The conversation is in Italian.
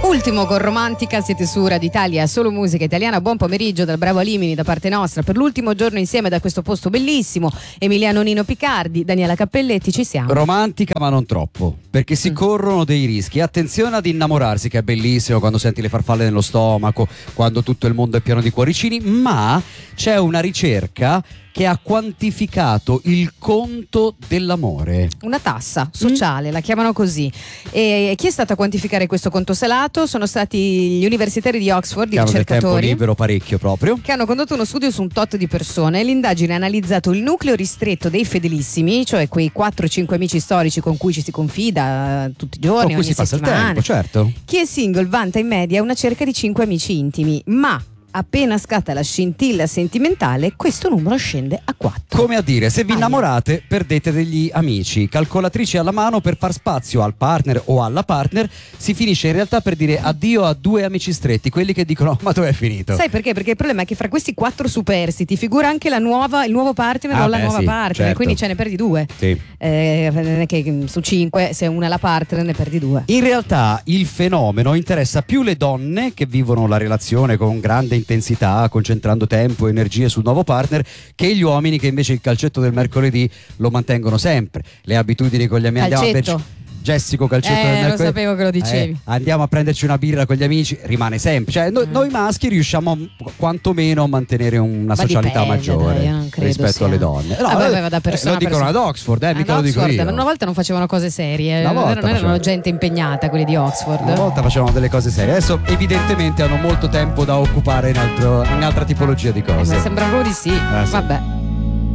Ultimo con Romantica, siete su Radio Italia, solo musica italiana. Buon pomeriggio dal bravo Alimini da parte nostra. Per l'ultimo giorno insieme da questo posto bellissimo, Emiliano Nino Picardi, Daniela Cappelletti, ci siamo. Romantica ma non troppo, perché si corrono dei rischi. Attenzione ad innamorarsi, che è bellissimo quando senti le farfalle nello stomaco, quando tutto il mondo è pieno di cuoricini, ma c'è una ricerca che ha quantificato il conto dell'amore. Una tassa sociale, la chiamano così. E chi è stato a quantificare questo conto salato? Sono stati gli universitari di Oxford, i Che hanno del tempo ricercatori, libero parecchio proprio, che hanno condotto uno studio su un tot di persone. L'indagine ha analizzato il nucleo ristretto dei fedelissimi, cioè quei 4-5 amici storici con cui ci si confida tutti i giorni, con cui ogni si passa il settimana. tempo, certo. Chi è single vanta in media una cerca di 5 amici intimi, ma appena scatta la scintilla sentimentale, questo numero scende a 4. Come a dire, se vi innamorate perdete degli amici. Calcolatrici alla mano, per far spazio al partner o alla partner si finisce in realtà per dire addio a 2 amici stretti, quelli che dicono ma dove è finito? Sai perché? Perché il problema è che fra questi 4 superstiti figura anche il nuovo partner o la nuova partner, certo. quindi ce ne perdi 2. Sì. Che su 5, se una è la partner, ne perdi 2. In realtà il fenomeno interessa più le donne che vivono la relazione con grande intensità, concentrando tempo e energie sul nuovo partner, che gli uomini che invece il calcetto del mercoledì lo mantengono sempre. Le abitudini con gli amici, Calcetto. Jessico calcetto del mercoledì, lo sapevo che lo dicevi. andiamo a prenderci una birra con gli amici, rimane sempre, cioè noi maschi riusciamo quantomeno a mantenere una socialità maggiore, dai, non credo rispetto alle donne. No, vabbè, da persona lo dicono ad Oxford, mica lo dico io. Ma una volta non facevano cose serie, Una volta non erano gente impegnata quelli di Oxford. Una volta facevano delle cose serie, adesso evidentemente hanno molto tempo da occupare in altra tipologia di cose. Mi sembra proprio di sì. Sì. Vabbè.